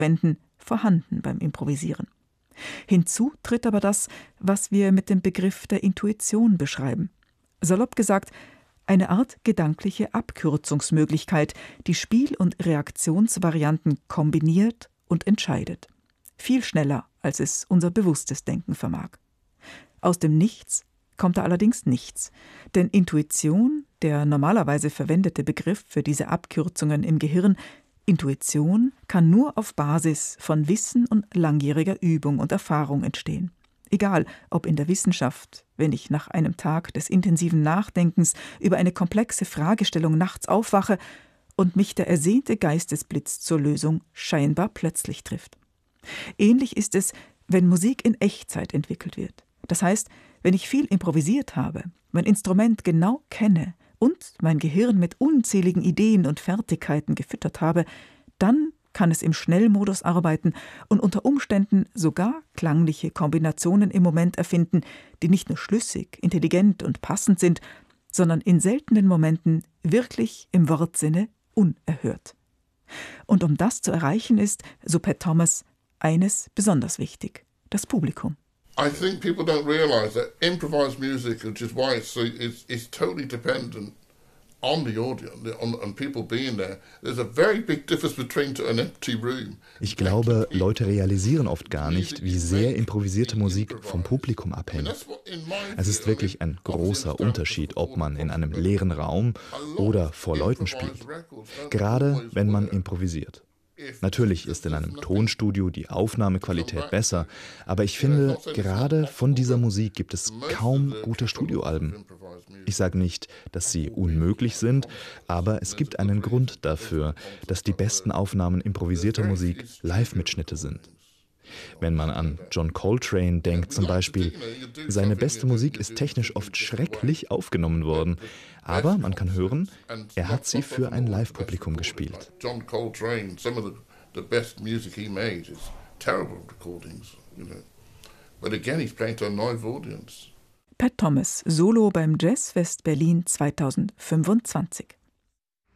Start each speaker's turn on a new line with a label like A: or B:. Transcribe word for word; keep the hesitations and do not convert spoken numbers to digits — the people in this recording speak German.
A: wenden, vorhanden beim Improvisieren. Hinzu tritt aber das, was wir mit dem Begriff der Intuition beschreiben. Salopp gesagt, eine Art gedankliche Abkürzungsmöglichkeit, die Spiel- und Reaktionsvarianten kombiniert und entscheidet. Viel schneller, als es unser bewusstes Denken vermag. Aus dem Nichts kommt da allerdings nichts, denn Intuition, der normalerweise verwendete Begriff für diese Abkürzungen im Gehirn, Intuition kann nur auf Basis von Wissen und langjähriger Übung und Erfahrung entstehen. Egal, ob in der Wissenschaft, wenn ich nach einem Tag des intensiven Nachdenkens über eine komplexe Fragestellung nachts aufwache und mich der ersehnte Geistesblitz zur Lösung scheinbar plötzlich trifft. Ähnlich ist es, wenn Musik in Echtzeit entwickelt wird. Das heißt, wenn ich viel improvisiert habe, mein Instrument genau kenne und mein Gehirn mit unzähligen Ideen und Fertigkeiten gefüttert habe, dann kann es im Schnellmodus arbeiten und unter Umständen sogar klangliche Kombinationen im Moment erfinden, die nicht nur schlüssig, intelligent und passend sind, sondern in seltenen Momenten wirklich im Wortsinne unerhört. Und um das zu erreichen ist, so Pat Thomas, eines besonders wichtig: das Publikum.
B: I think people don't realize that improvised music, which is why it's so, is, is totally dependent on the audience, on, on people being there. There's a very big difference between an empty room.
C: Ich glaube, Leute realisieren oft gar nicht, wie sehr improvisierte Musik vom Publikum abhängt. Es ist wirklich ein großer Unterschied, ob man in einem leeren Raum oder vor Leuten spielt. Gerade wenn man improvisiert. Natürlich ist in einem Tonstudio die Aufnahmequalität besser, aber ich finde, gerade von dieser Musik gibt es kaum gute Studioalben. Ich sage nicht, dass sie unmöglich sind, aber es gibt einen Grund dafür, dass die besten Aufnahmen improvisierter Musik Live-Mitschnitte sind. Wenn man an John Coltrane denkt zum Beispiel, seine beste Musik ist technisch oft schrecklich aufgenommen worden, aber man kann hören, er hat sie für ein Live-Publikum gespielt.
B: John Coltrane, some of the, the best music he made is terrible recordings, you know. But again, he's playing to a live audience.
A: Pat Thomas, Solo beim Jazzfest Berlin zweitausendfünfundzwanzig.